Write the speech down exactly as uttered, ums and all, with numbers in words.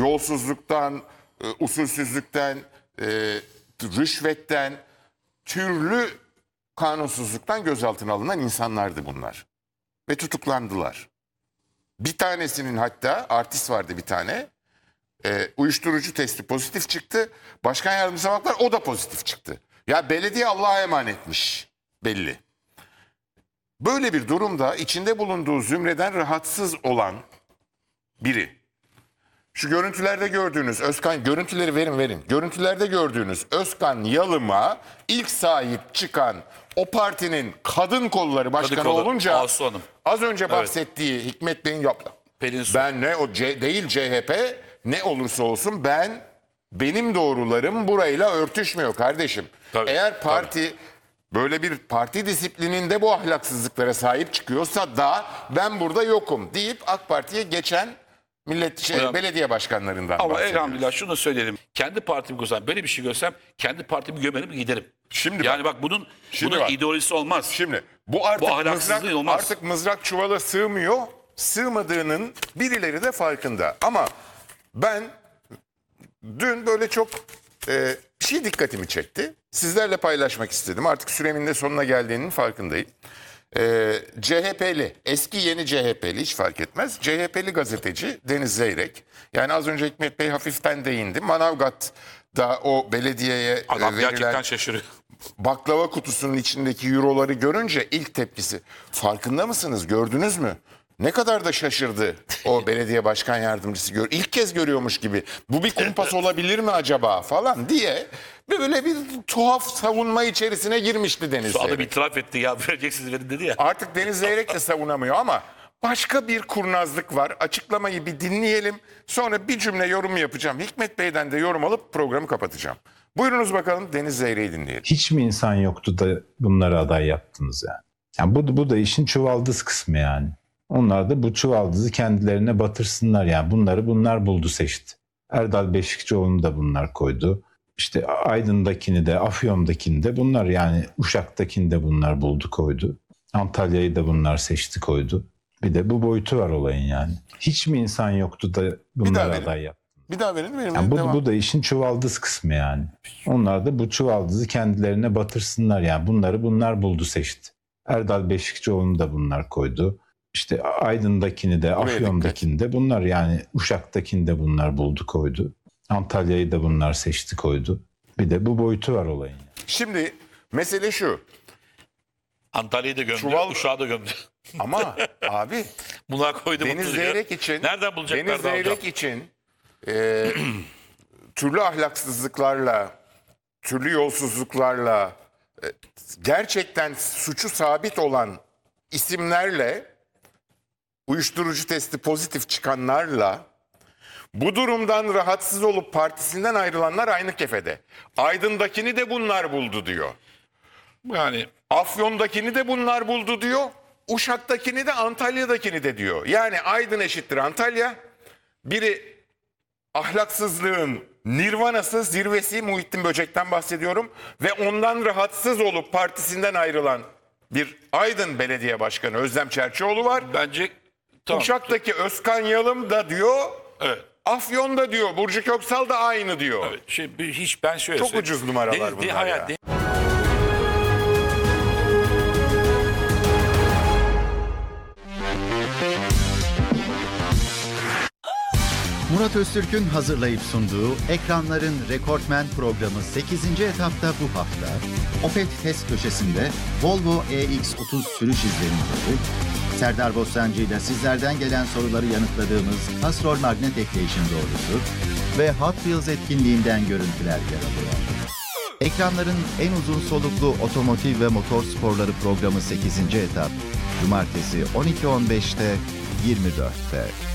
yolsuzluktan, e, usulsüzlükten, e, rüşvetten, türlü kanunsuzluktan gözaltına alınan insanlardı bunlar. Ve tutuklandılar. Bir tanesinin hatta artist vardı bir tane. E, uyuşturucu testi pozitif çıktı. Başkan yardımcısına baktılar, o da pozitif çıktı. Ya belediye Allah'a emanetmiş belli. Böyle bir durumda içinde bulunduğu zümreden rahatsız olan biri. Şu görüntülerde gördüğünüz Özkan, görüntüleri verin verin. Görüntülerde gördüğünüz Özkan Yalım'a ilk sahip çıkan o partinin kadın kolları başkanı kolu, olunca Asu Hanım. az önce bahsettiği evet. Hikmet Bey'in yaptı. Ben ne o C, değil C H P ne olursa olsun ben benim doğrularım burayla örtüşmüyor kardeşim. Tabii, Eğer parti tabii. böyle bir parti disiplininde bu ahlaksızlıklara sahip çıkıyorsa da ben burada yokum deyip AK Parti'ye geçen millet şey, Hocam, belediye başkanlarından ama elhamdülillah şunu söyleyelim. Kendi partimi görsem, böyle bir şey görsem kendi partimi gömerim giderim. Şimdi yani bak, bak bunun bunun bak, ideolojisi olmaz. Şimdi bu artık bu mızrak, olmaz. artık mızrak çuvala sığmıyor. Sığmadığının birileri de farkında. Ama ben dün böyle çok e, bir şey dikkatimi çekti. Sizlerle paylaşmak istedim. Artık süremin de sonuna geldiğinin farkındayım. E, C H P'li, eski yeni C H P'li hiç fark etmez. C H P'li gazeteci Deniz Zeyrek. Yani az önce Hikmet Bey hafiften değindi. Manavgat'ta o belediyeye Adam e, verilen gerçekten şaşırıyor. Baklava kutusunun içindeki euroları görünce ilk tepkisi, farkında mısınız, gördünüz mü? Ne kadar da şaşırdı o belediye başkan yardımcısı. Gör, ilk kez görüyormuş gibi. Bu bir kumpas olabilir mi acaba falan diye böyle bir tuhaf savunma içerisine girmişti Deniz Zeyrek. Adam itiraf etti ya, vereceksiniz verin dedi ya. Artık Deniz Zeyrek de savunamıyor ama başka bir kurnazlık var. Açıklamayı bir dinleyelim. Sonra bir cümle yorum yapacağım. Hikmet Bey'den de yorum alıp programı kapatacağım. Buyurunuz bakalım, Deniz Zeyrek'i dinleyelim. Hiç mi insan yoktu da bunları aday yaptınız yani? Yani bu, bu da işin çuvaldız kısmı yani. Onlar da bu çuvaldızı kendilerine batırsınlar yani. Bunları bunlar buldu, seçti. Erdal Beşikçioğlu'nu da bunlar koydu. İşte Aydın'dakini de, Afyon'dakini de bunlar, yani Uşak'takini de bunlar buldu, koydu. Antalya'yı da bunlar seçti, koydu. Bir de bu boyutu var olayın yani. Hiç mi insan yoktu da bunları aday yaptı? Bir daha verin. verin yani bu, devam. bu da işin çuvaldız kısmı yani. Onlar da bu çuvaldızı kendilerine batırsınlar yani. Bunları bunlar buldu, seçti. Erdal Beşikçioğlu'nu da bunlar koydu. İşte Aydın'dakini de, Afyon'dakini de bunlar, yani Uşak'takini de bunlar buldu, koydu. Antalya'yı da bunlar seçti, koydu. Bir de bu boyutu var olayın. Şimdi mesele şu. Antalya'yı da gömdü, Çuval... Uşak'ı da gömdü. Ama abi bunlar koydu. Deniz Zeyrek için, nereden bulacaklar? Deniz Zeyrek için e, türlü ahlaksızlıklarla, türlü yolsuzluklarla e, gerçekten suçu sabit olan isimlerle, uyuşturucu testi pozitif çıkanlarla, bu durumdan rahatsız olup partisinden ayrılanlar aynı kefede. Aydın'dakini de bunlar buldu diyor. Yani Afyon'dakini de bunlar buldu diyor. Uşak'takini de, Antalya'dakini de diyor. Yani Aydın eşittir Antalya. Biri ahlaksızlığın nirvanası, zirvesi, Muhittin Böcek'ten bahsediyorum. Ve ondan rahatsız olup partisinden ayrılan bir Aydın Belediye Başkanı Özlem Çerçioğlu var. Bence tamam. Uşak'taki Özkan Yalım da diyor. Evet. Afyon'da diyor. Burcu Köksal da aynı diyor. Evet. Şey, hiç ben şöyle Çok söyleyeyim. ucuz numaralar Deniz, bunlar hayat, ya. Murat Öztürk'ün hazırlayıp sunduğu Ekranların Rekortmen programı sekizinci etapta bu hafta Opet test köşesinde Volvo E X otuz sürüş izlenimleri, Serdar Bostancı ile sizlerden gelen soruları yanıtladığımız Castrol magnet ekleşim doğrusu ve Hot Wheels etkinliğinden görüntüler yer alıyor. Ekranların en uzun soluklu otomotiv ve motor sporları programı sekizinci etap Cumartesi on iki on beşte yirmi dörtte.